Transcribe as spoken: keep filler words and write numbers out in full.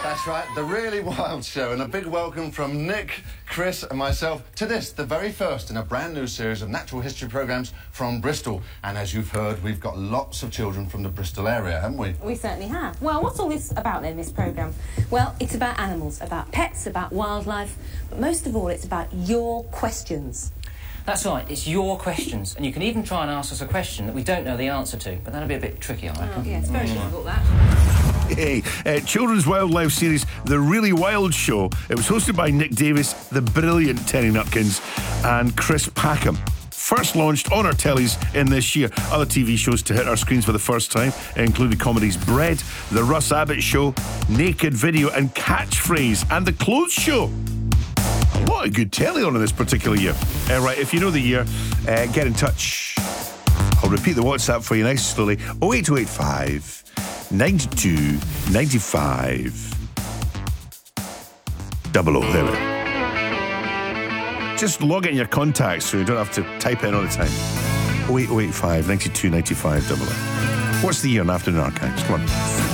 That's right, The Really Wild Show, and a big welcome from Nick, Chris and myself to this, the very first in a brand new series of natural history programmes from Bristol. And as you've heard, we've got lots of children from the Bristol area, haven't we? We certainly have. Well, what's all this about then, this programme? Well, it's about animals, about pets, about wildlife, but most of all, it's about your questions. That's right, it's your questions, and you can even try and ask us a question that we don't know the answer to, but that'll be a bit tricky, I reckon. Oh, yeah, it's very Mm. difficult, that. Hey, uh, children's wildlife series, The Really Wild Show. It was hosted by Nick Davis, the brilliant Tenny Nutkins, and Chris Packham. First launched on our tellies in this year. Other T V shows to hit our screens for the first time included comedies Bread, The Russ Abbott Show, Naked Video and Catchphrase, and The Clothes Show. A lot of good telly on in this particular year. Uh, right, if you know the year, uh, get in touch. I'll repeat the WhatsApp for you nice and slowly. oh eight two eight five, nine two nine five double oh. There we go. Just log it in your contacts so you don't have to type it in all the time. oh eight two eight five, nine two nine five double oh. What's the year in Afternoon Archives? Come on.